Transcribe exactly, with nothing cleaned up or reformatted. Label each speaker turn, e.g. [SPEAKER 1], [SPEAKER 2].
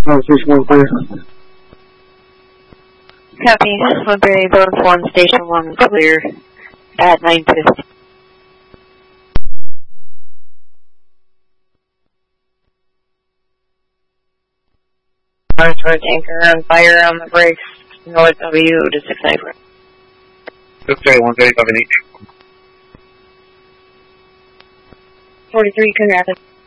[SPEAKER 1] Oh, station one clear.
[SPEAKER 2] Copy. Woodbury Road one, Station one clear at nine fifty. Towards anchor on fire on the brakes, North W to six nine four.
[SPEAKER 3] Okay, one thirty-five in each.
[SPEAKER 2] forty-three, Coon Rapids.